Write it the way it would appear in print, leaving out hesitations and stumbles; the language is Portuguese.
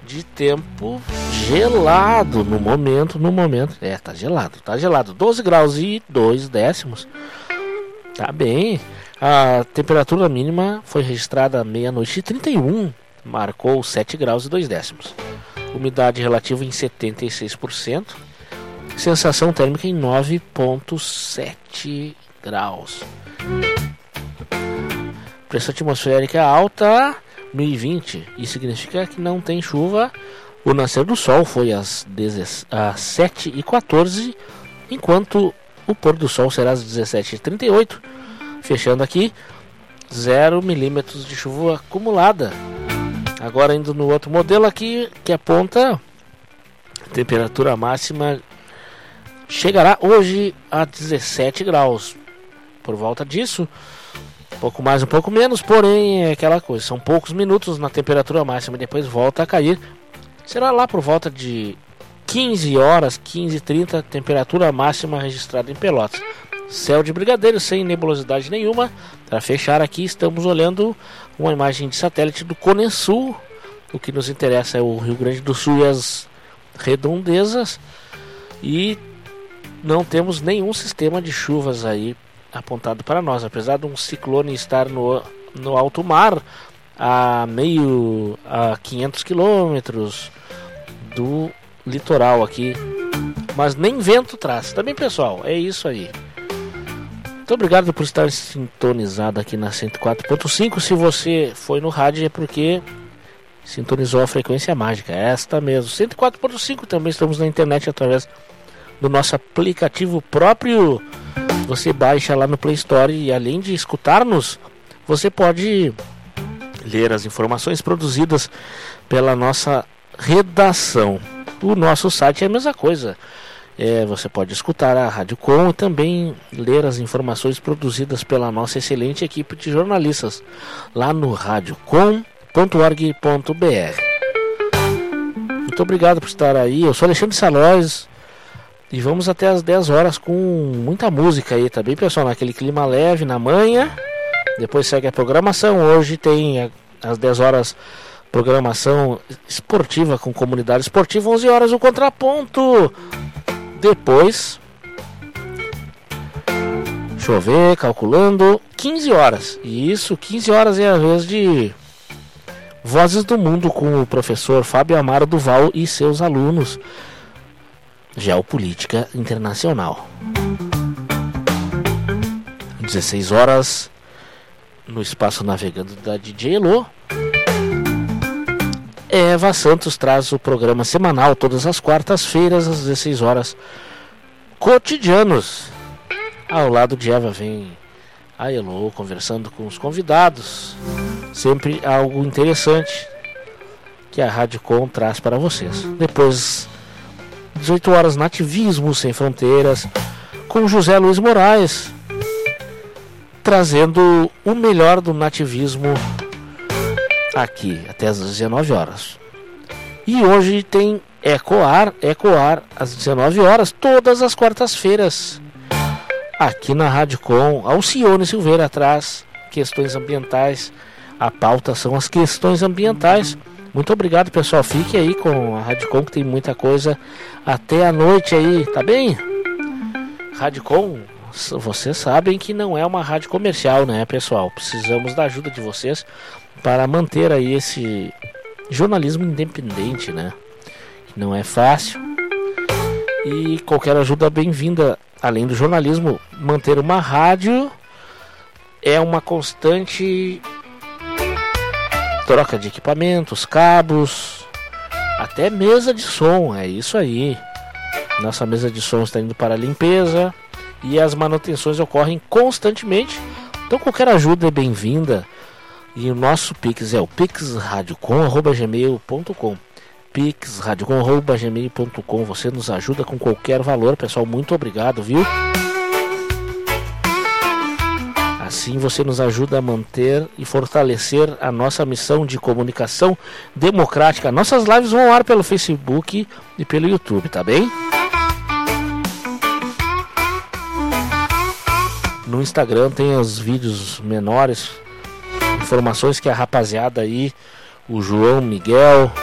de tempo gelado no momento. Tá gelado, 12 graus e 2 décimos. Tá bem. A temperatura mínima foi registrada à meia-noite e 31, marcou 7 graus e 2 décimos. Umidade relativa em 76%, sensação térmica em 9,7 graus. Pressão atmosférica alta, 1020, isso significa que não tem chuva. O nascer do sol foi às 7h14, enquanto o pôr do sol será às 17h38. Fechando aqui, 0 milímetros de chuva acumulada. Agora indo no outro modelo aqui, que aponta a temperatura máxima chegará hoje a 17 graus. Por volta disso, um pouco mais, um pouco menos, porém é aquela coisa, são poucos minutos na temperatura máxima e depois volta a cair. Será lá por volta de 15 horas, 15h30, temperatura máxima registrada em Pelotas. Céu de brigadeiro, sem nebulosidade nenhuma. Para fechar aqui, estamos olhando uma imagem de satélite do Cone Sul. O que nos interessa é o Rio Grande do Sul e as redondezas. E não temos nenhum sistema de chuvas aí apontado para nós. Apesar de um ciclone estar no alto mar, a 500 quilômetros do litoral aqui. Mas nem vento traz. Tá bem, pessoal? É isso aí. Muito obrigado por estar sintonizado aqui na 104.5. Se você foi no rádio é porque sintonizou a frequência mágica, esta mesmo, 104.5. Também estamos na internet através do nosso aplicativo próprio. Você baixa lá no Play Store e além de escutar-nos, você pode ler as informações produzidas pela nossa redação. O nosso site é a mesma coisa. Você pode escutar a Rádio Com e também ler as informações produzidas pela nossa excelente equipe de jornalistas lá no radiocom.org.br. Muito obrigado por estar aí. Eu sou Alexandre Salóis e vamos até as 10 horas com muita música aí, tá bem, pessoal? Naquele clima leve na manhã. Depois segue a programação. Hoje tem às 10 horas programação esportiva com comunidade esportiva. 11 horas o Contraponto. Depois, deixa eu ver, calculando, 15 horas. E isso, 15 horas é a vez de Vozes do Mundo com o professor Fábio Amaro Duval e seus alunos. Geopolítica Internacional. 16 horas no espaço navegando da DJ Elô. Eva Santos traz o programa semanal todas as quartas-feiras às 16 horas. Cotidianos. Ao lado de Eva vem a Elô conversando com os convidados. Sempre algo interessante que a Rádio Com traz para vocês. Depois, 18 horas, Nativismo Sem Fronteiras com José Luiz Moraes, trazendo o melhor do nativismo aqui até às 19 horas. E hoje tem Ecoar às 19 horas, todas as quartas-feiras, aqui na Rádio Com. Alcione Silveira traz questões ambientais. A pauta são as questões ambientais. Muito obrigado, pessoal. Fique aí com a Rádio Com, que tem muita coisa até a noite aí, tá bem? Rádio Com, vocês sabem que não é uma rádio comercial, né, pessoal? Precisamos da ajuda de vocês para manter aí esse jornalismo independente, né? Não é fácil. E qualquer ajuda bem-vinda. Além do jornalismo, manter uma rádio é uma constante troca de equipamentos, cabos, até mesa de som, é isso aí. Nossa mesa de som está indo para a limpeza e as manutenções ocorrem constantemente. Então qualquer ajuda é bem-vinda. E o nosso Pix é o pixradiocom@gmail.com. pixradiocom@gmail.com. Você nos ajuda com qualquer valor, pessoal. Muito obrigado, viu? Assim você nos ajuda a manter e fortalecer a nossa missão de comunicação democrática. Nossas lives vão ao ar pelo Facebook e pelo YouTube, tá bem? No Instagram tem os vídeos menores, informações que a rapaziada aí, o João Miguel,